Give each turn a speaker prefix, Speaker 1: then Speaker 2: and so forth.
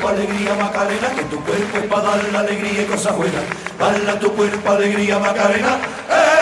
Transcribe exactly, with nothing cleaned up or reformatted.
Speaker 1: cuerpo alegría Macarena, que tu cuerpo es para darle alegría y cosas buenas. Dale a tu cuerpo alegría Macarena. ¡Eh!